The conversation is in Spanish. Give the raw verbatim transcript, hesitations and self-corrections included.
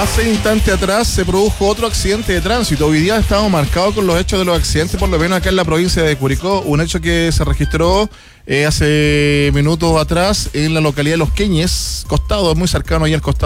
Hace instante atrás se produjo otro accidente de tránsito. Hoy día estamos marcados con los hechos de los accidentes, por lo menos acá en la provincia de Curicó. Un hecho que se registró eh, hace minutos atrás en la localidad de Los Queñes, costado, muy cercano ahí al costado